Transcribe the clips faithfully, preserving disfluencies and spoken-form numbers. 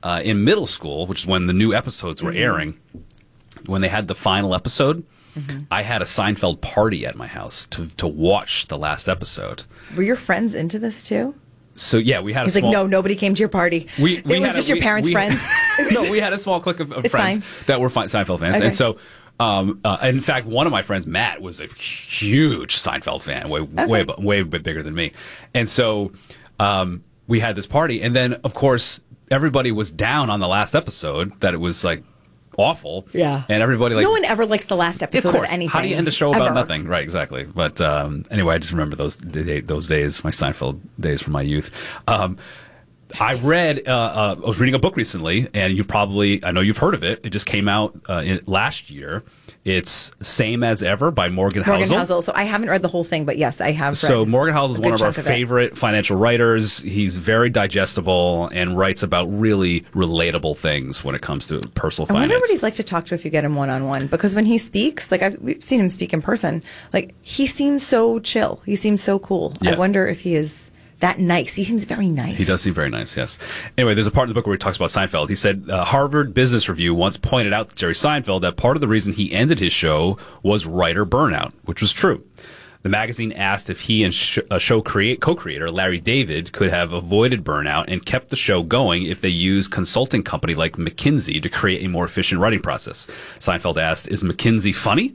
uh, in middle school, which is when the new episodes were Mm-hmm. airing, when they had the final episode, Mm-hmm. I had a Seinfeld party at my house to to watch the last episode. Were your friends into this too? So yeah, we had He's a small... like, no, nobody came to your party. We, we it was had just a, your we, parents' we, friends. No, we had a small clique of, of It's friends fine. that were fi- Seinfeld fans. Okay. And so, um, uh, in fact, one of my friends, Matt, was a huge Seinfeld fan, way, Okay. way, way bit bigger than me. And so um, we had this party. And then, of course, everybody was down on the last episode, that it was like awful. Yeah. And everybody like... No one ever likes the last episode of course. of anything. How do you end a show about ever. nothing? Right, exactly. But um, anyway, I just remember those the, those days, my Seinfeld days from my youth. Um, I read, uh, uh, I was reading a book recently, and you probably, I know you've heard of it. It just came out uh, in, last year. It's Same as Ever by Morgan Morgan Housel. Housel. So I haven't read the whole thing, but yes, I have. So read Morgan Housel is a one good of our chunk of it. favorite financial writers. He's very digestible and writes about really relatable things when it comes to personal I wonder finance. what he's like to talk to if you get him one on one. Because when he speaks, like I've we've seen him speak in person, like he seems so chill. He seems so cool. Yeah. I wonder if he is that nice. He seems very nice. He does seem very nice, yes. Anyway, there's a part in the book where he talks about Seinfeld. He said, uh, Harvard Business Review once pointed out to Jerry Seinfeld that part of the reason he ended his show was writer burnout, which was true. The magazine asked if he and sh- uh, show create- co-creator Larry David could have avoided burnout and kept the show going if they used consulting company like McKinsey to create a more efficient writing process. Seinfeld asked, is McKinsey funny?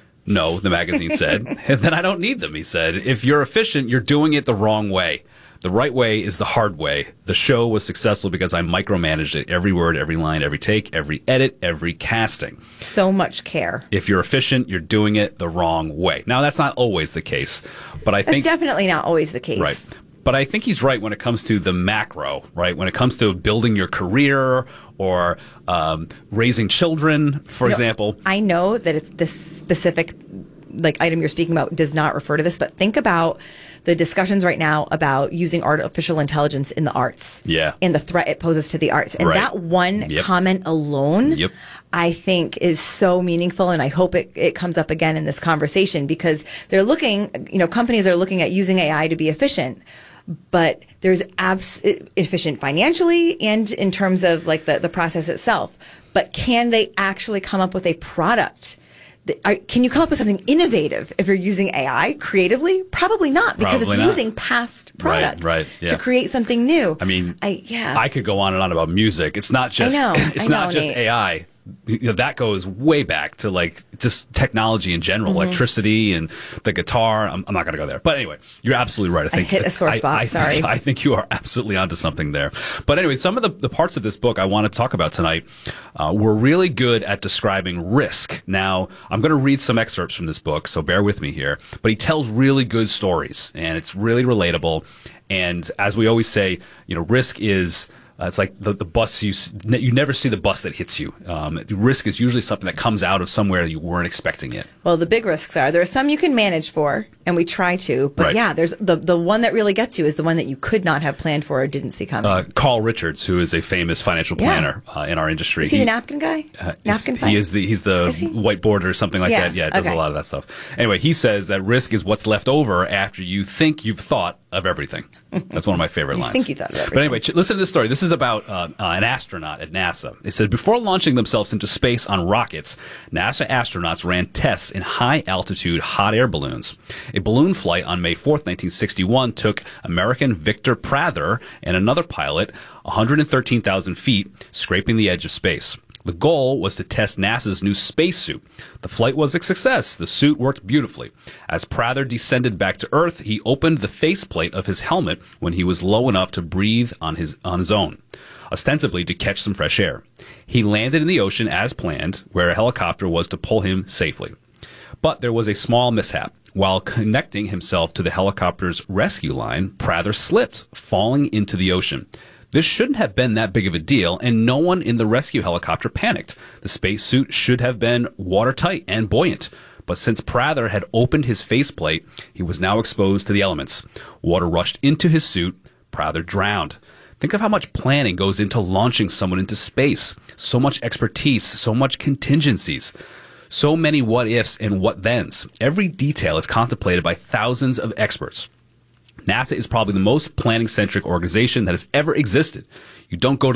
No, the magazine said. Then I don't need them, he said. If you're efficient, you're doing it the wrong way. The right way is the hard way. The show was successful because I micromanaged it. Every word, every line, every take, every edit, every casting. So much care. If you're efficient, you're doing it the wrong way. Now, that's not always the case, but I That's think... definitely not always the case. Right. But I think he's right when it comes to the macro, right? When it comes to building your career or um, raising children, for You know, example. I know that it's this specific like item you're speaking about does not refer to this, but think about the discussions right now about using artificial intelligence in the arts. Yeah. And the threat it poses to the arts. And Right. that one Yep. comment alone, Yep. I think is so meaningful. And I hope it, it comes up again in this conversation because they're looking, you know, companies are looking at using A I to be efficient. But there's abs- efficient financially and in terms of like the, the process itself. But can they actually come up with a product? that- are- Can you come up with something innovative if you're using A I creatively? Probably not, because Probably it's not. using past Right, product right, yeah. to create something new. I mean, I, yeah. I could go on and on about music. It's not just know, it's I not know, just Nate. A I. You know, that goes way back to like just technology in general, Mm-hmm. electricity and the guitar. I'm, I'm not going to go there, but anyway, you're absolutely right. I think hit a sore I- spot, I, sorry. Think, I think you are absolutely onto something there. But anyway, some of the, the parts of this book I want to talk about tonight uh, were really good at describing risk. Now, I'm going to read some excerpts from this book, so bear with me here. But he tells really good stories, and it's really relatable. And as we always say, you know, risk is. Uh, it's like the, the bus, you s- ne- you never see the bus that hits you. Um, risk is usually something that comes out of somewhere you weren't expecting it. Well, the big risks are there are some you can manage for, and we try to. But Right. yeah, there's the the one that really gets you is the one that you could not have planned for or didn't see coming. Uh, Carl Richards, who is a famous financial Yeah. planner uh, in our industry. is he, the napkin guy? Uh, napkin is- fight? he is the he's the Is he? whiteboard or something like Yeah, that. Yeah, does okay. a lot of that stuff. Anyway, he says that risk is what's left over after you think you've thought of everything. That's one of my favorite You lines. think you thought of But everything. anyway, ch- listen to this story. This is about uh, uh, an astronaut at NASA. It said before launching themselves into space on rockets, NASA astronauts ran tests in high altitude hot air balloons. A balloon flight on May fourth, nineteen sixty-one took American Victor Prather and another pilot one hundred thirteen thousand feet, scraping the edge of space. The goal was to test NASA's new spacesuit. The flight was a success. The suit worked beautifully. As Prather descended back to Earth, he opened the faceplate of his helmet when he was low enough to breathe on his on his own, ostensibly to catch some fresh air. He landed in the ocean as planned, where a helicopter was to pull him safely. But there was a small mishap. While connecting himself to the helicopter's rescue line, Prather slipped, falling into the ocean. This shouldn't have been that big of a deal, and no one in the rescue helicopter panicked. The spacesuit should have been watertight and buoyant. But since Prather had opened his faceplate, he was now exposed to the elements. Water rushed into his suit. Prather drowned. Think of how much planning goes into launching someone into space. So much expertise, so much contingencies. So many what-ifs and what-thens. Every detail is contemplated by thousands of experts. NASA is probably the most planning-centric organization that has ever existed. You don't go to